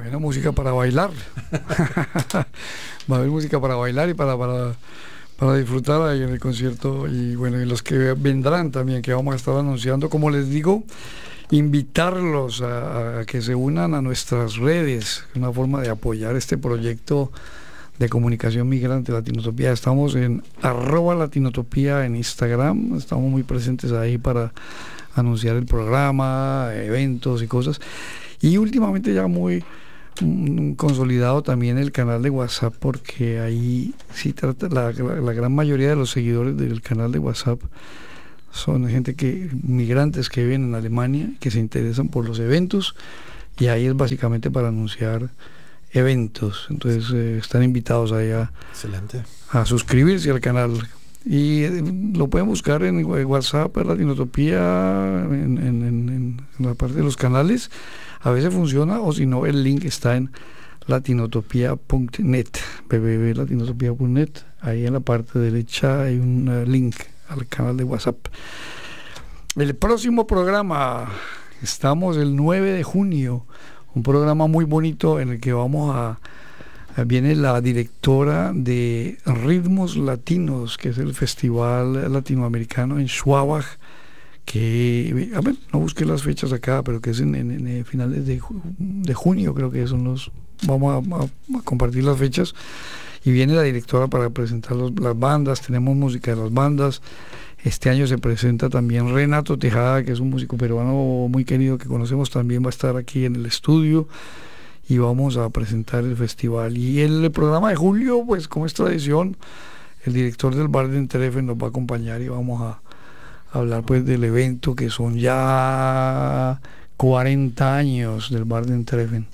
Bueno, música para bailar. Va a haber música para bailar y para disfrutar ahí en el concierto. Y bueno, y los que vendrán también, que vamos a estar anunciando, como les digo, invitarlos a que se unan a nuestras redes, una forma de apoyar este proyecto de comunicación migrante Latinotopía. Estamos en @Latinotopía en Instagram, estamos muy presentes ahí para anunciar el programa, eventos y cosas. Y últimamente ya muy consolidado también el canal de WhatsApp, porque ahí sí trata la gran mayoría de los seguidores del canal de WhatsApp son gente migrantes que viven en Alemania, que se interesan por los eventos, y ahí es básicamente para anunciar eventos. Entonces están invitados ahí a suscribirse al canal. Y lo pueden buscar en WhatsApp, Latinotopía, en la parte de los canales. A veces funciona, o si no, el link está en latinotopia.net, www.latinotopia.net. Ahí en la parte derecha hay un link al canal de WhatsApp. El próximo programa, estamos el 9 de junio, un programa muy bonito en el que viene la directora de Ritmos Latinos, que es el festival latinoamericano en Schwabach, que, a ver, no busqué las fechas acá, pero que es en finales de junio, creo que vamos a compartir las fechas, y viene la directora para presentar las bandas. Tenemos música de las bandas. Este año se presenta también Renato Tejada, que es un músico peruano muy querido que conocemos, también va a estar aquí en el estudio, y vamos a presentar el festival. Y el programa de julio, pues como es tradición, el director del Barden-Treffen nos va a acompañar y vamos a hablar pues del evento, que son ya 40 años del Barden-Treffen.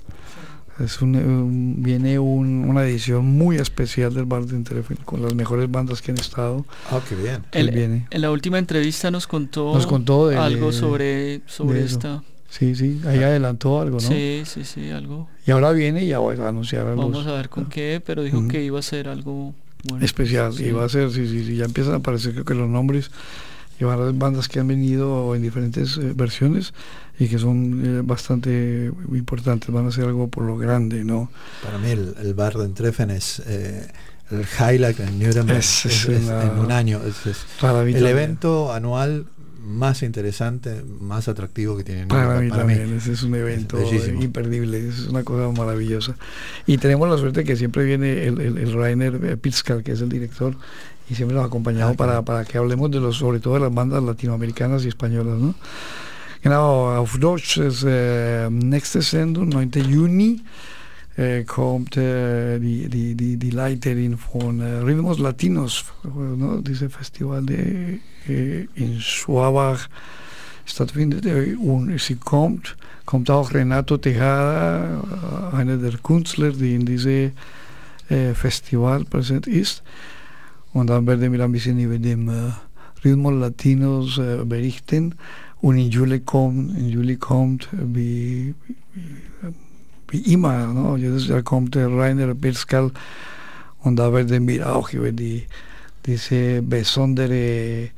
Viene una edición muy especial del Barden-Treffen con las mejores bandas que han estado. Qué bien. En la última entrevista nos contó algo sobre esta. Sí, ahí adelantó algo, ¿no? Sí, algo. Y ahora viene y ya va a anunciar algo. Vamos a ver con qué, pero dijo que iba a ser algo bueno, especial. Sí. Y va a ser, sí, ya empiezan a aparecer, creo que los nombres, y van a las bandas que han venido en diferentes versiones y que son bastante importantes. Van a hacer algo por lo grande, ¿no? Para mí el Barden-Treffen es el highlight en Nuremberg en un año. Es el evento anual más interesante, más atractivo que tiene Nuremberg. Para mí también, ese es un evento imperdible, es una cosa maravillosa. Y tenemos la suerte que siempre viene el Rainer Pitzkal, que es el director, y siempre nos ha acompañado para que hablemos sobre todo de las bandas latinoamericanas y españolas, ¿no? Genau, auf Deutsch ist nächste Sendung, 9. Juni, kommt die Leiterin von Ritmos Latinos, ¿no? Diese Festival in Schwabach stattfindet, und sie kommt auch Renato Tejada, einer der Künstler, die in diesem Festival präsent ist. Und dann werden wir ein bisschen über den Ritmos Latinos berichten. Und in Juli kommt wie immer, ¿no? Jedes Jahr kommt der Rainer Pitzkal, und da werden wir auch über diese besondere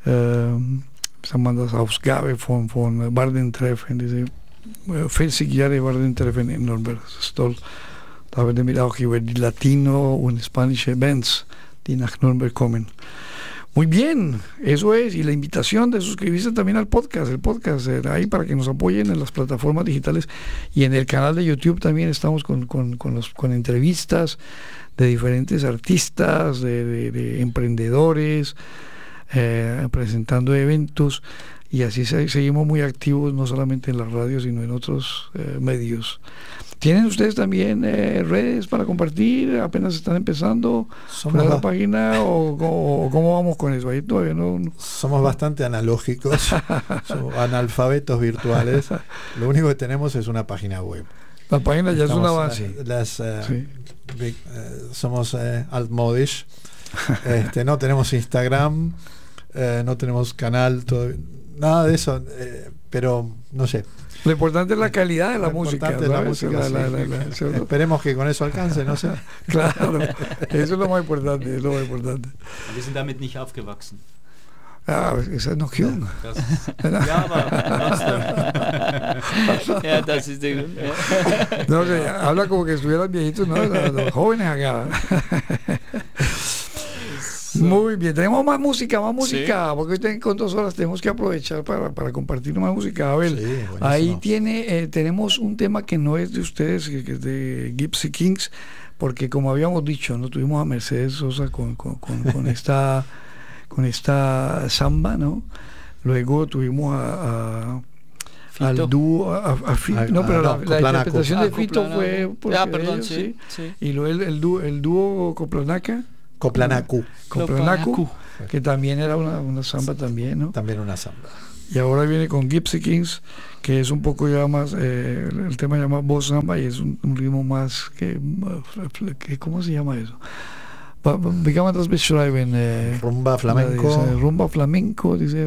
Ausgabe von Barden-Treffen, diese 40 Jahre Barden-Treffen in Nürnberg. Das ist toll. Da werden wir auch über die Latino- und spanische Bands, die nach Nürnberg kommen. Muy bien, eso es, y la invitación de suscribirse también al podcast, el podcast ahí para que nos apoyen en las plataformas digitales, y en el canal de YouTube también estamos con entrevistas de diferentes artistas, de emprendedores, presentando eventos, y así seguimos muy activos, no solamente en la radio, sino en otros medios. ¿Tienen ustedes también redes para compartir? ¿Apenas están empezando la página? ¿O cómo vamos con eso? Ahí todavía no. Somos bastante analógicos, somos analfabetos virtuales. Lo único que tenemos es una página web. La página ya es un avance. Somos altmodisch. No tenemos Instagram, no tenemos canal, nada de eso, pero no sé. Lo importante es la calidad de la música. Esperemos que con eso alcance, no sé. Claro, eso es lo más importante, Wir sind damit nicht aufgewachsen. Ah, ist ja noch jung. Ja, aber trotzdem. Ja, das ist der Grund. No, que habla como que estuvieran viejitos, ¿no? Los jóvenes acá. Muy bien, tenemos más música, sí. Porque hoy con 2 horas tenemos que aprovechar para compartir más música. A ver, sí, ahí tenemos un tema que no es de ustedes, que es de Gypsy Kings, porque como habíamos dicho, no tuvimos a Mercedes Sosa con esta samba, ¿no? Luego tuvimos al dúo, pero la interpretación de Fito fue perdón, ellos, sí. Y luego el dúo Coplanacu, que también era una samba también, ¿no? También una samba. Y ahora viene con Gypsy Kings, que es un poco ya más, el tema se llama bossa samba y es un ritmo más que ¿cómo se llama eso? Wie kann man das beschreiben? Rumba flamenco. Rumba flamenco, dice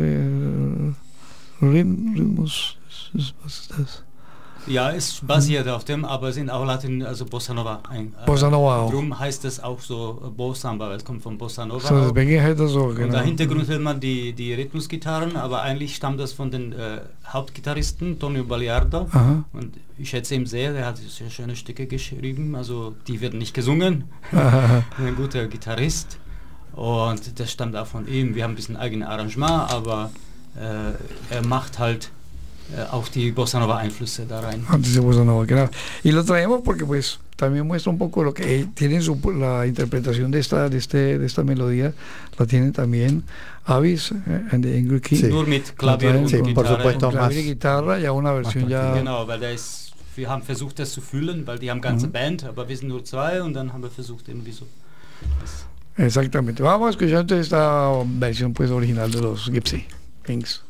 Rhythmus. Was ist das? Ja, es basiert auf dem, aber sind auch Latin, also Bossa Nova. Bossa Nova auch. Darum heißt es auch so Bossa Samba, weil es kommt von Bossa Nova. So, deswegen heißt das so, genau. Und im Hintergrund hört man die Rhythmusgitarren, aber eigentlich stammt das von den Hauptgitarristen, Tonio Baliardo. Aha. Und ich schätze ihn sehr, der hat sehr schöne Stücke geschrieben, also die werden nicht gesungen. Ein guter Gitarrist. Und das stammt auch von ihm. Wir haben ein bisschen eigenes Arrangement, aber er macht halt auch die Bossa Nova Einflüsse da rein. Antes de Bossa Nova, claro. Y lo traemos porque pues también muestra un poco lo que tienen la interpretación de esta melodía, la tienen también Avis and the Angry King. Sí. Nur mit Klavier und Gitarre. Por supuesto, más Gitarra, ya una versión ya. Genau, weil wir haben versucht das zu füllen, weil die haben ganze Band, aber wir sind nur 2 und dann haben wir versucht irgendwie so. Exactamente. Vamos a escuchar esta versión pues original de los Gypsy Kings.